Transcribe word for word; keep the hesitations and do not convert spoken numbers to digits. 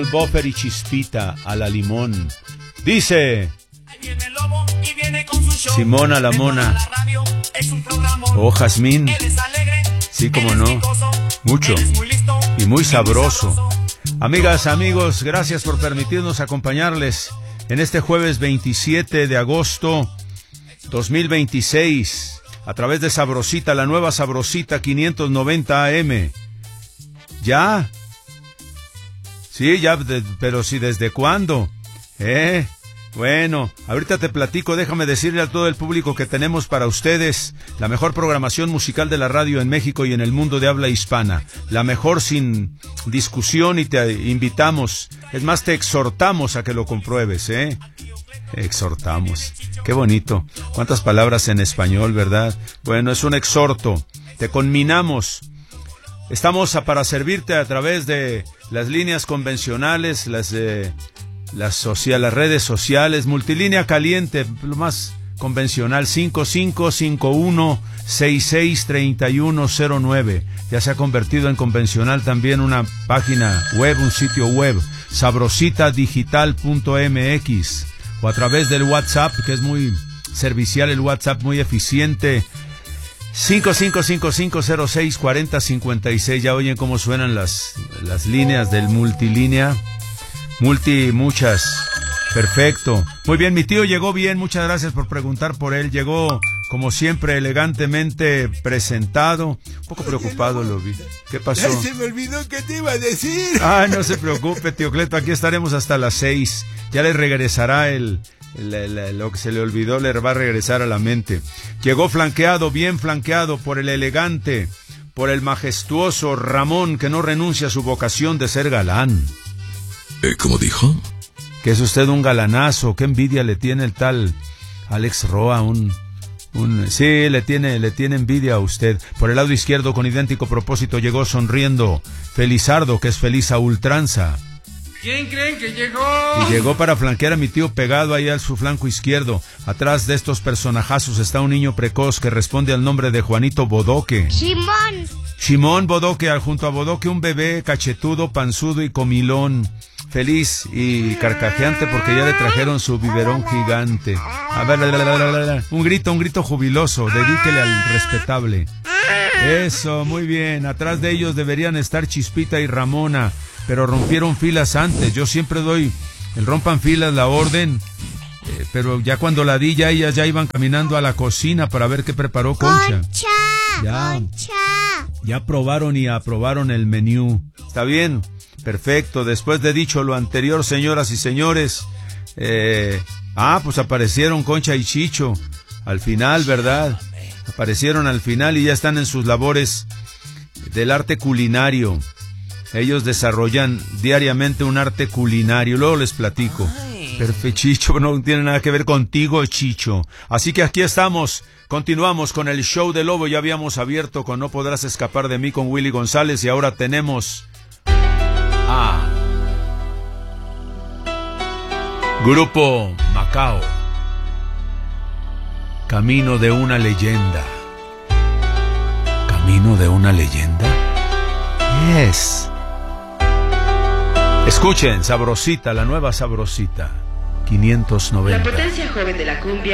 Buffer y Chispita a la limón. Dice Simona la Mona. Oh, Jazmín. Sí, como no. Mucho. Y muy sabroso. Amigas, amigos, gracias por permitirnos acompañarles en este jueves veintisiete de agosto dos mil veintiséis a través de Sabrosita, la nueva Sabrosita quinientos noventa A M. ¿Ya? Sí, ya, de, pero sí, ¿desde cuándo? ¿Eh? Bueno, ahorita te platico, déjame decirle a todo el público que tenemos para ustedes la mejor programación musical de la radio en México y en el mundo de habla hispana. La mejor sin discusión y te invitamos, es más, te exhortamos a que lo compruebes, ¿eh? Exhortamos. Qué bonito. Cuántas palabras en español, ¿verdad? Bueno, es un exhorto. Te conminamos. Estamos a, para servirte a través de las líneas convencionales, las eh, las, social, las redes sociales, multilínea caliente, lo más convencional, cinco cinco cinco uno seis seis tres uno cero nueve. Ya se ha convertido en convencional también una página web, un sitio web, sabrosita digital punto m x, o a través del WhatsApp, que es muy servicial el WhatsApp, muy eficiente. cinco cinco cinco cinco cero seis cuatro cero cinco seis. Ya oyen cómo suenan las, las líneas del multilínea. Multi, muchas. Perfecto. Muy bien, mi tío llegó bien. Muchas gracias por preguntar por él. Llegó, como siempre, elegantemente presentado. Un poco preocupado lo vi. ¿Qué pasó? Ya se me olvidó que te iba a decir. Ah, no se preocupe, tío Cleto. Aquí estaremos hasta las seis. Ya le regresará el... La, la, lo que se le olvidó le va a regresar a la mente. Llegó flanqueado, bien flanqueado por el elegante, por el majestuoso Ramón, que no renuncia a su vocación de ser galán. Eh, ¿Cómo dijo? Que es usted un galanazo. Qué envidia le tiene el tal Alex Roa, un... un sí, le tiene, le tiene envidia a usted. Por el lado izquierdo, con idéntico propósito, llegó sonriendo Felizardo, que es feliz a ultranza. ¿Quién creen que llegó? Y llegó para flanquear a mi tío pegado ahí a su flanco izquierdo. Atrás de estos personajazos está un niño precoz que responde al nombre de Juanito Bodoque. Simón. Simón Bodoque, junto a Bodoque un bebé cachetudo, panzudo y comilón. Feliz y carcajeante porque ya le trajeron su biberón gigante. A ver, la, la, la, la, la. un grito, un grito jubiloso. Dedíquele al respetable. Eso, muy bien. Atrás de ellos deberían estar Chispita y Ramona, pero rompieron filas antes. Yo siempre doy el rompan filas, la orden, eh, pero ya cuando la di, ya ellas ya iban caminando a la cocina para ver qué preparó Concha. Concha, ya, Concha. Ya probaron y aprobaron el menú. ¿Está bien? Perfecto. Después de dicho lo anterior, señoras y señores, eh, ah, pues aparecieron Concha y Chicho al final, ¿verdad? Aparecieron al final y ya están en sus labores del arte culinario. Ellos desarrollan diariamente un arte culinario. Luego les platico. Perfecto, Chicho, no tiene nada que ver contigo, Chicho. Así que aquí estamos. Continuamos con el show de Lobo. Ya habíamos abierto con No Podrás Escapar de Mí con Willy González y ahora tenemos a Grupo Macao. Camino de una leyenda. ¿Camino de una leyenda? Yes. Escuchen, Sabrosita, la nueva Sabrosita, quinientos noventa. La potencia joven de la cumbia